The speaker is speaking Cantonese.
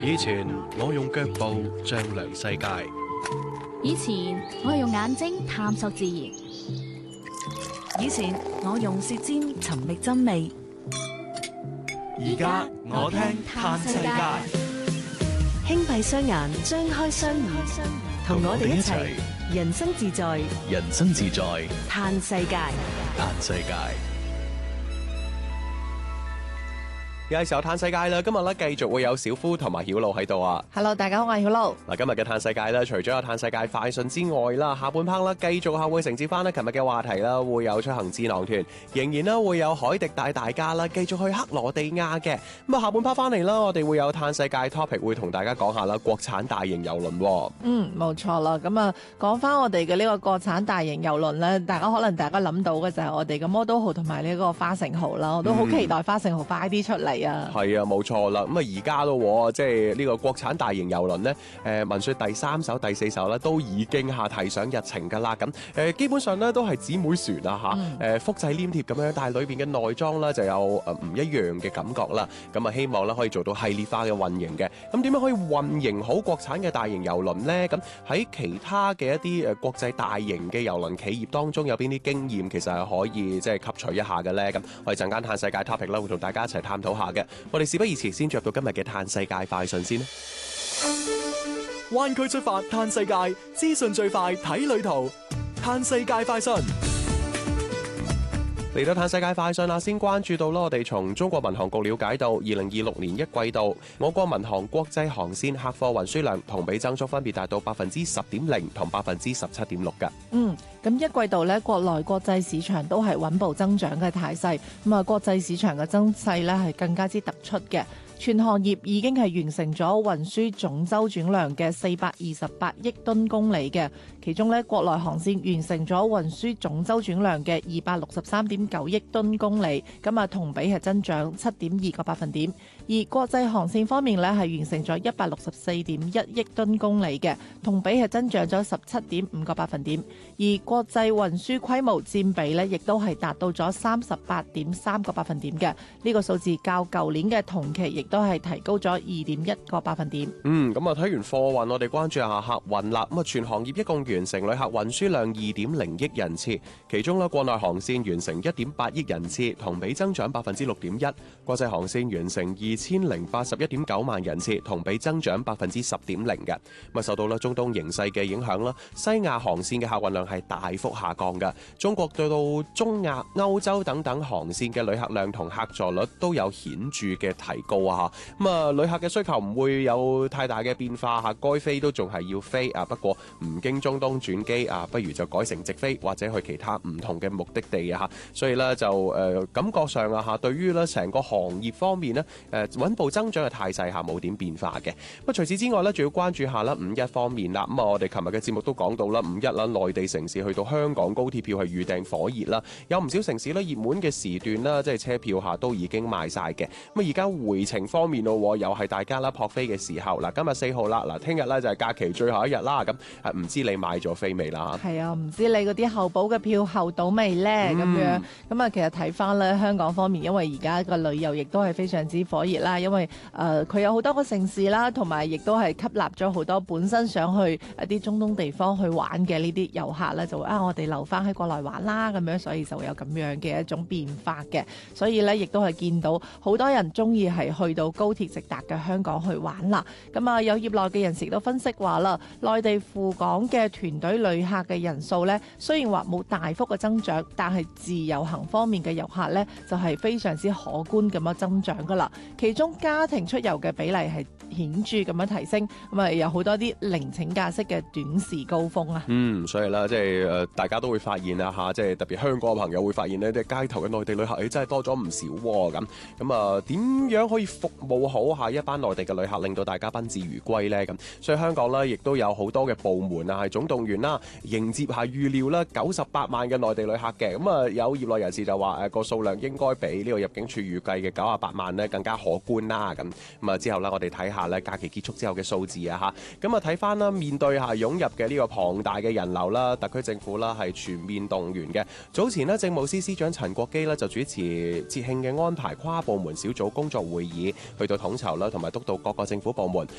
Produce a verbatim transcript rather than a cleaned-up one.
以前我用腳步丈量世界， 以前我用眼睛探索自然， 以前我用舌尖尋覓真味， 而家我聽嘆世界， 輕閉雙眼，張開雙耳，同我哋一齊人生自在， 人生自在， 嘆世界， 嘆世界。 有時候嘆世界啦，今日咧繼續會有小夫同埋曉露喺度啊。 Hello， 大家好，我係曉露。 嗱，今日嘅嘆世界咧，除咗有嘆世界快訊之外啦，下半 part 啦，繼續下會承接翻咧琴日嘅話題啦，會有出行智囊團，仍然啦會有海迪帶大家啦，繼續去克羅地亞嘅。咁啊，下半 part 翻嚟啦，我哋會有嘆世界 topic 會同大家講下啦，國產大型郵輪。 嗯，冇錯啦。咁啊，講翻我哋嘅呢個國產大型郵輪咧，大家可能大家諗到嘅就係我哋嘅魔都號同埋呢個花城號啦，我都好期待花城號快啲出嚟啊！ 係、嗯、啊，冇錯啦。咁啊，而家咯，即係呢個國產大型郵輪呢，誒，聞說第三艘、第四艘咧都已經下提上日程噶啦。咁誒，基本上咧都係姊妹船啊，吓、嗯，誒，複製黏貼咁樣，但係裏邊嘅內裝咧就有誒唔一樣嘅感覺啦。咁啊，希望咧可以做到系列化嘅運營嘅。咁點樣可以運營好國產嘅大型郵輪呢？咁喺其他嘅一啲誒國際大型嘅郵輪企業當中，有邊啲經驗其實係可以即係吸取一下嘅咧？咁我哋陣間嘆世界 topic 啦，會同大家一齊探討下嘅。我哋事不宜遲，先着到今日嘅嘆世界快訊先啦。 灣區出發嘆世界，資訊最快睇旅途。嘆世界快訊嚟到嘆世界快訊啦，先關注到啦，我哋從中國民航局了解到，二零二六年一季度，我國民航國際航線客貨運輸量同比增速分別達到百分之十點零同百分之十七點六嘅。 嗯，咁一季度咧，國內國際市場都係穩步增長嘅態勢，咁啊，國際市場嘅增勢咧係更加之突出嘅。全行業已經係完成咗運輸總周轉量嘅四百二十八億噸公里嘅，其中咧國內航線完成咗運輸總周轉量嘅二百六十三點九億噸公里，咁啊同比係增長七點二個百分點。而國際航線方面咧係完成咗一百六十四點一億噸公里嘅，同比係增長咗十七點五個百分點。而國際運輸規模佔比咧亦都係達到咗三十八點三個百分點嘅，呢個數字較舊年嘅同期亦都係提高咗二點一個百分點。 嗯，咁啊睇完貨運，我哋關注下客運啦。咁啊，全行業一共完成旅客運輸量二點零億人次，其中咧國內航線完成一點八億人次，同比增長百分之六點一；國際航線完成二千零八十一點九萬人次，同比增長百分之十點零嘅。咁啊，受到咧中東形勢嘅影響啦，西亞航線嘅客運量係大幅下降嘅。中國對到中亞、歐洲等等航線嘅旅客量同客座率都有顯著嘅提高啊！咁啊，旅客嘅需求唔會有太大嘅變化嚇，該飛都仲係要飛啊。不過唔經中東轉機啊，不如就改成直飛或者去其他唔同嘅目的地啊嚇。所以咧就誒、呃、感覺上啊嚇，對於咧成個行業方面咧誒穩步增長嘅態勢下冇點變化嘅。咁除此之外咧，仲要關注下啦五一方面啦。咁啊，我哋琴日嘅節目都講到啦，五一啦，內地城市去到香港高鐵票係預訂火熱啦，有唔少城市咧熱門嘅時段啦，即係車票下都已經賣晒嘅。咁啊，而家回程方面咯，又係大家啦撲飛嘅時候嗱，今日四號啦，嗱聽日咧就係假期最後一日啦，咁係唔知你買咗飛未啦？係啊， 唔知你嗰啲候補嘅票候到未呢？咁、嗯、樣咁啊，其實睇翻咧香港方面，因為而家個旅遊亦都係非常之火熱啦，因為誒佢、呃、有好多個城市啦，同埋亦都係吸納咗好多本身想去一啲中東地方去玩嘅呢啲遊客咧，就會啊我哋留翻喺國內玩啦，咁樣所以就會有咁樣嘅一種變化嘅，所以咧亦都係見到好多人中意係去到高鐵直達嘅香港去玩啦。咁啊，有業內嘅人士都分析話啦，內地赴港嘅團隊旅客嘅人數咧，雖然話冇大幅嘅增長，但係自由行方面嘅遊客咧就係非常之可觀咁樣增長噶啦。其中家庭出遊嘅比例係顯著咁樣提升，咁啊有好多啲零請假式嘅短時高峰啊。 嗯，所以啦，即係誒，大家都會發現啊嚇，即係特別香港嘅朋友會發現呢，即係街頭嘅內地旅客，誒真係多咗唔少喎。咁咁啊，點樣可以服務好下一班內地嘅旅客，令到大家賓至如歸呢？咁所以香港呢，亦都有好多嘅部門啊，係總動員啦，迎接下預料啦九十八萬嘅內地旅客嘅。咁啊，有業內人士就話誒個數量應該比呢個入境處預計嘅九十八萬呢更加可觀啦。咁咁啊之後咧，我哋睇下咧假期結束之後嘅數字啊嚇。咁啊睇翻啦，面對下湧入嘅呢個龐大嘅人流啦，特區政府啦係全面動員嘅。早前呢，政務司司長陳國基呢就主持節慶嘅安排跨部門小組工作會議，去到統籌啦，同埋督導各個政府部門